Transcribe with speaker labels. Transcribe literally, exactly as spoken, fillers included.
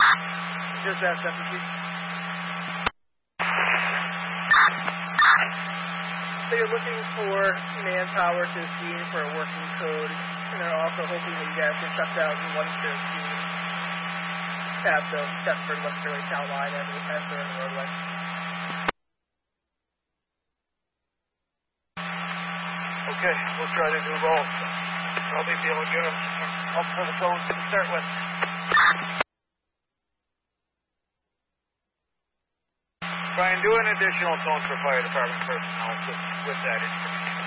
Speaker 1: Just ask F P. So you're looking for manpower to the scene for a working code, and they're also hoping that you guys can shut down one to scene past the Deptford West Shirley town line as as they're in the roadway.
Speaker 2: Okay, we'll try to do both. Probably be able to get them up for the cones to start with. Try and do an additional cone for fire department personnel with, with that information.